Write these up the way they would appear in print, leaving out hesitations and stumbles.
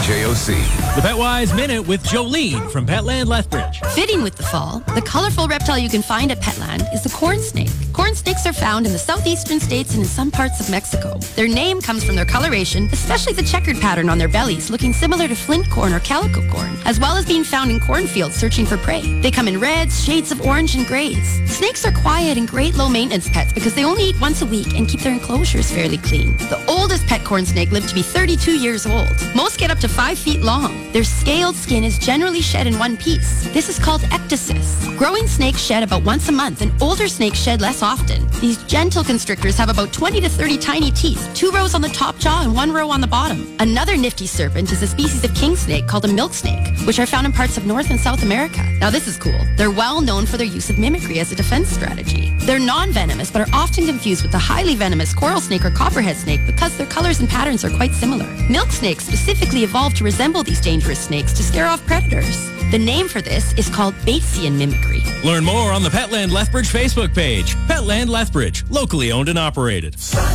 CJOC. The PetWise Minute with Jolene from Petland Lethbridge. Fitting with the fall, the colorful reptile you can find at Petland is the corn snake. Corn snakes are found in the southeastern states and in some parts of Mexico. Their name comes from their coloration, especially the checkered pattern on their bellies, looking similar to flint corn or calico corn, as well as being found in cornfields searching for prey. They come in reds, shades of orange, and grays. Snakes are quiet and great low-maintenance pets because they only eat once a week and keep their enclosures fairly clean. The oldest pet corn snake lived to be 32 years old. Most get up to 5 feet long. Their scaled skin is generally shed in one piece. This is called ecdysis. Growing snakes shed about once a month, and older snakes shed less often. These gentle constrictors have about 20 to 30 tiny teeth, 2 rows on the top jaw and 1 row on the bottom. Another nifty serpent is a species of king snake called a milk snake, which are found in parts of North and South America. Now this is cool. They're well known for their use of mimicry as a defense strategy. They're non-venomous, but are often confused with the highly venomous coral snake or copperhead snake because their colors and patterns are quite similar. Milk snakes specifically evolved to resemble these dangerous snakes to scare off predators. The name for this is called Batesian mimicry. Learn more on the Petland Lethbridge Facebook page. Petland Lethbridge, locally owned and operated.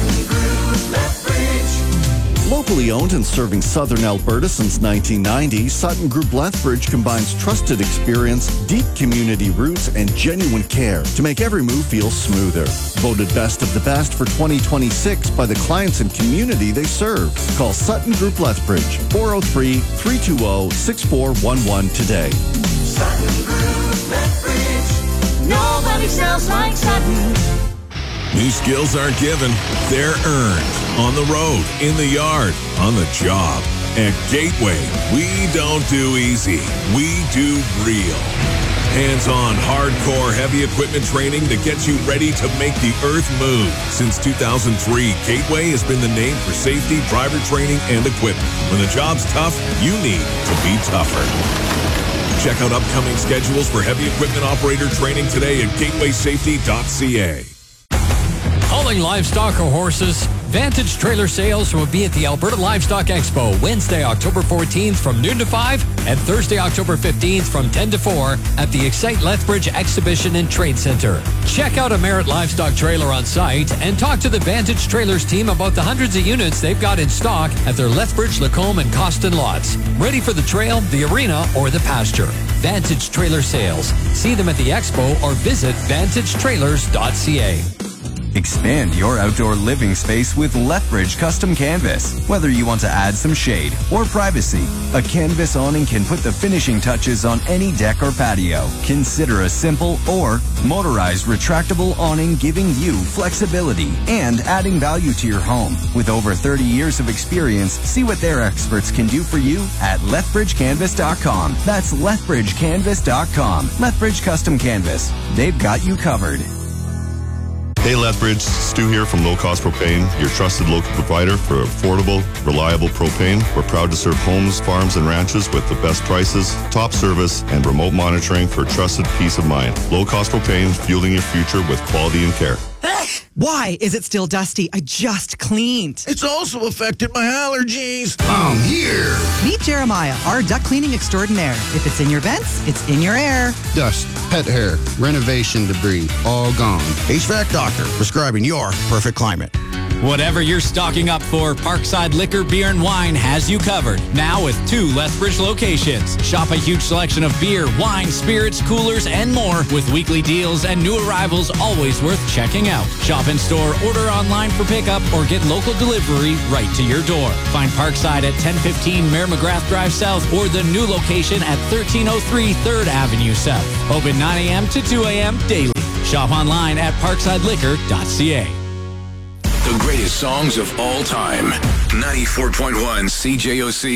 Locally owned and serving southern Alberta since 1990, Sutton Group Lethbridge combines trusted experience, deep community roots, and genuine care to make every move feel smoother. Voted best of the best for 2026 by the clients and community they serve. Call Sutton Group Lethbridge, 403-320-6411 today. Sutton Group Lethbridge. Nobody sounds like Sutton. New skills aren't given, they're earned. On the road, in the yard, on the job. At Gateway, we don't do easy, we do real. Hands-on, hardcore, heavy equipment training to get you ready to make the earth move. Since 2003, Gateway has been the name for safety, driver training, and equipment. When the job's tough, you need to be tougher. Check out upcoming schedules for heavy equipment operator training today at gatewaysafety.ca. Calling livestock or horses? Vantage Trailer Sales will be at the Alberta Livestock Expo Wednesday, October 14th from noon to 5 and Thursday, October 15th from 10 to 4 at the Excite Lethbridge Exhibition and Trade Center. Check out a Merit Livestock trailer on site and talk to the Vantage Trailers team about the hundreds of units they've got in stock at their Lethbridge, Lacombe, and Coston lots. Ready for the trail, the arena, or the pasture. Vantage Trailer Sales. See them at the expo or visit vantagetrailers.ca. Expand your outdoor living space with Lethbridge Custom Canvas. Whether you want to add some shade or privacy, a canvas awning can put the finishing touches on any deck or patio. Consider a simple or motorized retractable awning giving you flexibility and adding value to your home. With over 30 years of experience, see what their experts can do for you at lethbridgecanvas.com. That's lethbridgecanvas.com. Lethbridge Custom Canvas. They've got you covered. Hey Lethbridge, Stu here from Low Cost Propane, your trusted local provider for affordable, reliable propane. We're proud to serve homes, farms, and ranches with the best prices, top service, and remote monitoring for trusted peace of mind. Low Cost Propane, fueling your future with quality and care. Why is it still dusty? I just cleaned. It's also affected my allergies. I'm here. Meet Jeremiah, our duct cleaning extraordinaire. If it's in your vents, it's in your air. Dust, pet hair, renovation debris, all gone. HVAC doctor, prescribing your perfect climate. Whatever you're stocking up for, Parkside Liquor, Beer, and Wine has you covered. Now with 2 Lethbridge locations. Shop a huge selection of beer, wine, spirits, coolers, and more with weekly deals and new arrivals always worth checking out. Shop in store, order online for pickup, or get local delivery right to your door. Find Parkside at 1015 Mayor McGrath Drive South or the new location at 1303 3rd Avenue South. Open 9 a.m. to 2 a.m. daily. Shop online at parksideliquor.ca. The greatest songs of all time. 94.1 CJOC.